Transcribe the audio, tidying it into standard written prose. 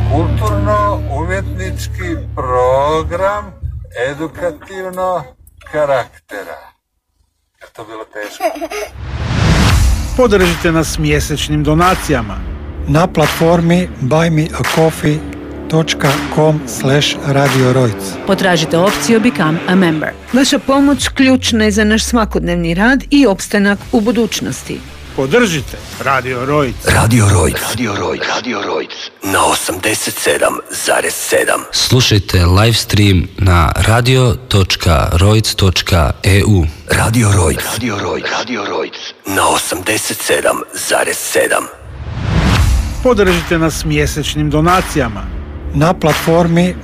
kulturno-umjetnički program edukativno karaktera. Je to bilo teško? Podržite nas mjesečnim donacijama na platformi buymeacoffee.com/Radio Rojc. Potražite opciju Become a Member. Vaša pomoć ključna je za naš svakodnevni rad i opstanak u budućnosti. Podržite Radio Rojc. Radio Rojc. Radio Rojc. Radio Rojc. Na 87,7. Slušajte live stream na radio.rojc.eu. Radio Rojc. Radio Rojc. Radio Rojc. Na 87,7. Podržite nas mjesečnim donacijama na platformi